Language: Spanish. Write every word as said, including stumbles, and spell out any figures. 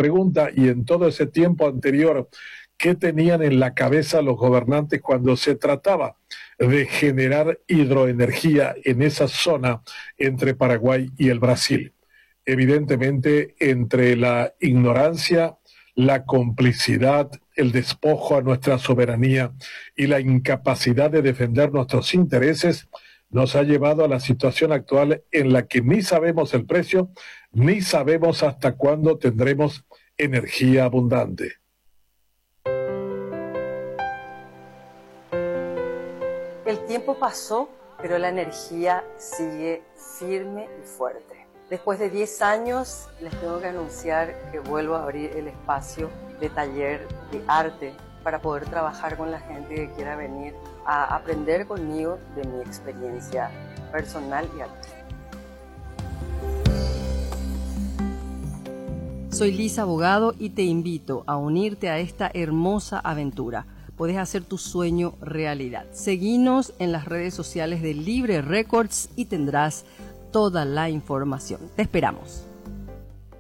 pregunta, y en todo ese tiempo anterior, ¿qué tenían en la cabeza los gobernantes cuando se trataba de generar hidroenergía en esa zona entre Paraguay y el Brasil? Evidentemente, entre la ignorancia, la complicidad, el despojo a nuestra soberanía y la incapacidad de defender nuestros intereses, nos ha llevado a la situación actual en la que ni sabemos el precio, ni sabemos hasta cuándo tendremos energía abundante. El tiempo pasó, pero la energía sigue firme y fuerte. Después de diez años, les tengo que anunciar que vuelvo a abrir el espacio de taller de arte para poder trabajar con la gente que quiera venir a aprender conmigo de mi experiencia personal y artística. Soy Lisa Abogado y te invito a unirte a esta hermosa aventura. Puedes hacer tu sueño realidad. Seguinos en las redes sociales de Libre Records y tendrás toda la información. Te esperamos.